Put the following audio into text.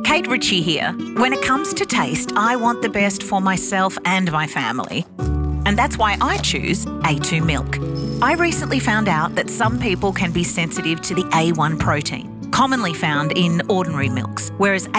Kate Ritchie here. When it comes to taste, I want the best for myself and my family. And that's why I choose A2 milk. I recently found out that some people can be sensitive to the A1 protein, commonly found in ordinary milks, whereas